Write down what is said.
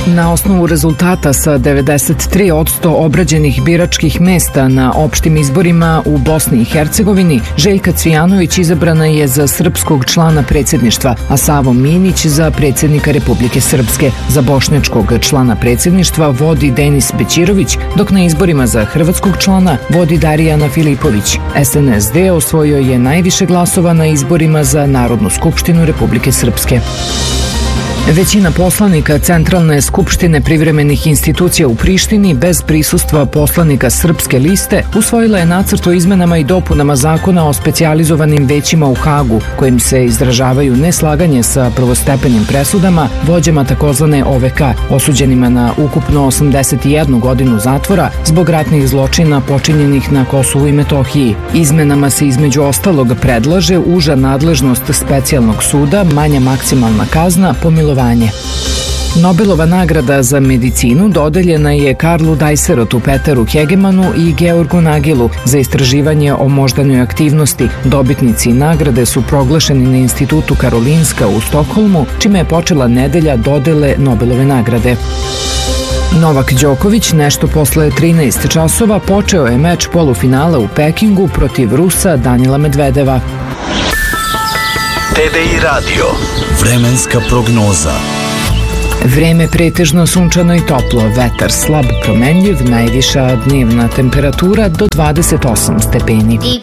Na osnovu rezultata sa 93% obrađenih biračkih mesta na opštim izborima u Bosni i Hercegovini, Željka Cvijanović izabrana je za srpskog člana predsjedništva, a Savo Minić za predsjednika Republike Srpske. Za bošnjačkog člana predsjedništva vodi Denis Bećirović, dok na izborima za hrvatskog člana vodi Darijana Filipović. SNSD osvojio je najviše glasova na izborima za Narodnu skupštinu Republike Srpske. Većina poslanika Centralne skupštine privremenih institucija u Prištini bez prisustva poslanika Srpske liste usvojila je nacrt o izmenama i dopunama zakona o specijalizovanim većima u Hagu, kojim se izražavaju neslaganje sa prvostepenim presudama vođama takozvane OVK, osuđenima na ukupno 81 godinu zatvora zbog ratnih zločina počinjenih na Kosovu i Metohiji. Izmenama se između ostalog predlaže uža nadležnost specijalnog suda, manja maksimalna kazna, pomilovanje. Nobelova nagrada za medicinu dodeljena je Karlu Dajserotu, Peteru Hegemanu i Georgu Nagilu za istraživanje o moždanoj aktivnosti. Dobitnici nagrade su proglašeni na Institutu Karolinska u Stokholmu, čime je počela nedelja dodele Nobelove nagrade. Novak Đoković nešto posle 13 časova počeo je meč polufinala u Pekingu protiv Rusa Danila Medvedeva. TDI Radio. Vremenska prognoza. Vreme pretežno sunčano i toplo, vetar slab promenljiv, najviša dnevna temperatura do 28 stepeni.